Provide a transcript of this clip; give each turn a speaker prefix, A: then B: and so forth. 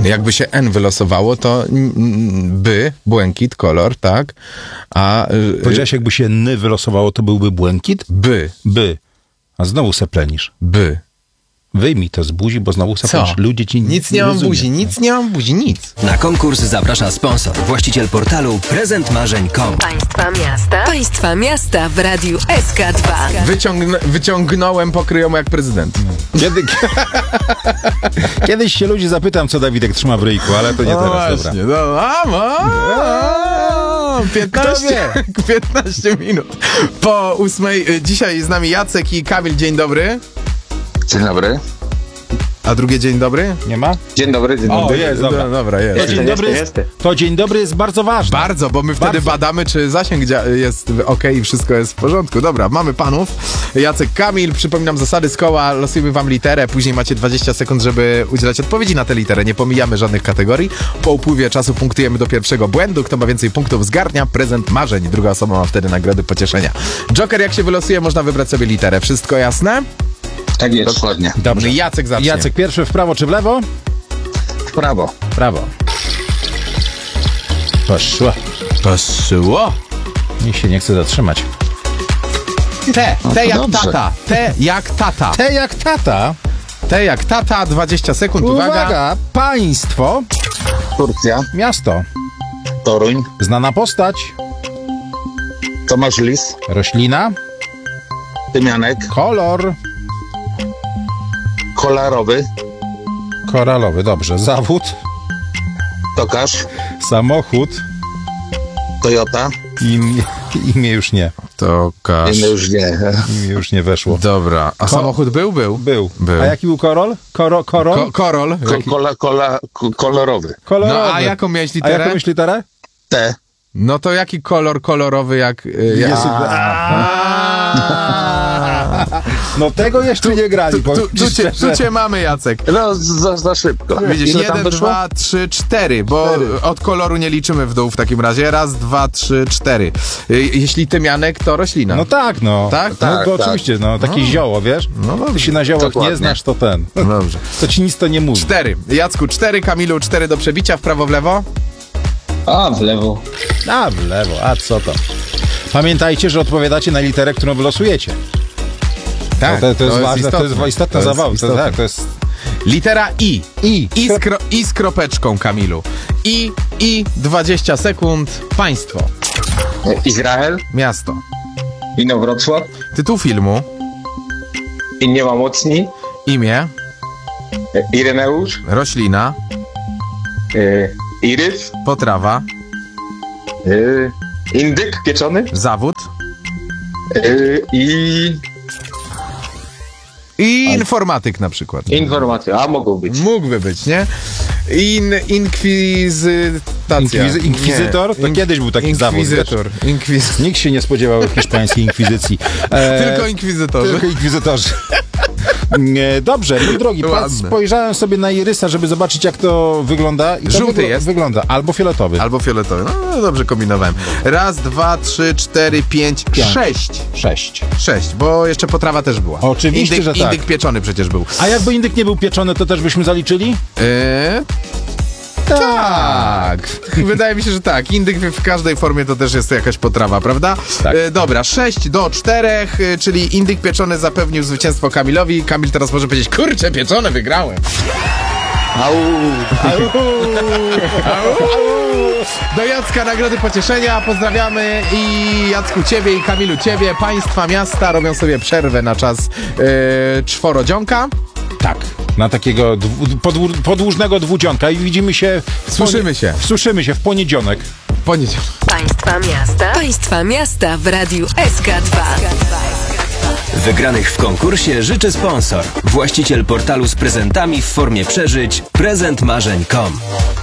A: Jakby się N wylosowało, to błękit, kolor, tak? A
B: Powiedziałeś, jakby się N wylosowało, to byłby błękit? By. A znowu seplenisz. Wyjmij to z buzi, bo znowu seplenisz. Ludzie ci
A: nic nie mam buzi, nic.
C: Na konkurs zaprasza sponsor, właściciel portalu prezentmarzeń.com.
D: Państwa miasta w radiu SK2.
A: Wyciągnąłem pokryjomu jak prezydent.
B: Kiedyś się ludzi zapytam, co Dawidek trzyma w ryjku, ale to nie teraz.
A: Właśnie,
B: dobra.
A: 15 minut po 8. Dzisiaj z nami Jacek i Kamil. Dzień dobry.
E: Dzień dobry.
A: A drugie dzień dobry?
B: Nie ma?
E: Dzień dobry.
B: O, jest, dobra.
A: Dobra, jest.
B: To dzień dobry jest bardzo ważny.
A: Bardzo, bo my wtedy badamy, czy zasięg jest ok i wszystko jest w porządku. Dobra, mamy panów. Jacek, Kamil, przypominam zasady z koła, losujemy wam literę, później macie 20 sekund, żeby udzielać odpowiedzi na tę literę. Nie pomijamy żadnych kategorii. Po upływie czasu punktujemy do pierwszego błędu. Kto ma więcej punktów, zgarnia prezent marzeń. Druga osoba ma wtedy nagrody pocieszenia. Joker, jak się wylosuje, można wybrać sobie literę. Wszystko jasne?
E: Tak jest. Dokładnie.
B: Dobrze.
A: Jacek zacznie.
B: Jacek pierwszy, w prawo czy w lewo?
E: W prawo.
B: Prawo.
A: Poszło.
B: Nikt się nie chce zatrzymać.
A: T jak
E: dobrze.
A: tata. T jak tata.
B: T jak tata.
A: T jak tata, 20 sekund, uwaga.
B: Państwo.
E: Turcja.
B: Miasto.
E: Toruń.
B: Znana postać.
E: Tomasz Lis.
B: Roślina.
E: Tymianek.
B: Kolor.
E: Kolorowy.
B: Koralowy, dobrze. Zawód.
E: Tokarz.
B: Samochód.
E: Toyota.
B: Imię już nie.
A: Tokarz.
E: Inny już nie.
B: Imię już nie weszło.
A: Dobra. A samochód był?
B: Był.
A: Był.
B: A jaki był korol? Korol?
A: Korol.
E: Kolorowy.
B: Kolorowy.
A: No a jaką miałeś
B: A
A: literę?
B: jaką miałeś literę?
E: T.
A: No to jaki kolor kolorowy jak...
B: No tego jeszcze nie grali.
A: Tu cię mamy, Jacek.
E: No, za szybko.
A: Widzisz,
E: Ile tam
A: 1,
E: wyszło?
A: 2, 3, 4, bo od koloru nie liczymy w dół w takim razie. 1, 2, 3, 4. Jeśli tymianek, to roślina.
B: No tak, no.
A: Tak?
B: No,
E: Tak,
B: to
E: tak.
B: oczywiście, no. Takie zioło, wiesz?
A: No dobrze.
B: Ty się na ziołach
E: Dokładnie.
B: nie znasz, to ten.
A: Dobrze.
B: To ci nic to nie mówi.
A: 4. Jacku 4, Kamilu 4 do przebicia, w prawo, w lewo.
E: A, w lewo.
B: A, w lewo, a co to? Pamiętajcie, że odpowiadacie na literę, którą wylosujecie.
A: Tak,
B: To jest ważne, to jest istotna zabawa. To jest...
A: Litera I.
B: I.
A: I z kropeczką, Kamilu. I 20 sekund. Państwo.
E: Izrael.
A: Miasto.
E: Inowrocław.
A: Tytuł filmu.
E: I nie ma mocni.
A: Imię.
E: Ireneusz.
A: Roślina.
E: Irys.
A: Potrawa.
E: Indyk pieczony.
A: Zawód.
E: I
A: Informatyk na przykład.
E: informacje. A, mogą być.
A: Mógłby być, nie? Inkwizytacja.
B: Inkwizytor? To kiedyś był taki zawód,
A: Inkwizytor.
B: Nikt się nie spodziewał hiszpańskiej inkwizycji.
A: Tylko inkwizytorzy.
B: Tylko inkwizytorzy. Dobrze, mój drogi, spojrzałem sobie na irysa, żeby zobaczyć, jak to wygląda. I to
A: Żółty jest.
B: Wygląda albo fioletowy.
A: Albo fioletowy. No dobrze kombinowałem. 1, 2, 3, 4, 5, 6. 6, bo jeszcze potrawa też była.
B: Oczywiście, że tak.
A: Indyk pieczony przecież był.
B: A jakby indyk nie był pieczony, to też byśmy zaliczyli?
A: Tak. Wydaje mi się, że tak. Indyk w każdej formie to też jest jakaś potrawa, prawda?
B: Tak.
A: Dobra, 6-4, czyli indyk pieczony zapewnił zwycięstwo Kamilowi. Kamil teraz może powiedzieć, kurczę, pieczone, wygrałem. Do Jacka nagrody pocieszenia, pozdrawiamy i Jacku ciebie i Kamilu ciebie. Państwa miasta robią sobie przerwę na czas czworodzionka.
B: Tak. Na takiego podłużnego dwudzionka i widzimy się... Słyszymy się w poniedziałek.
D: Państwa miasta w radiu SK2.
C: Wygranych w konkursie życzy sponsor, właściciel portalu z prezentami w formie przeżyć prezentmarzeń.com.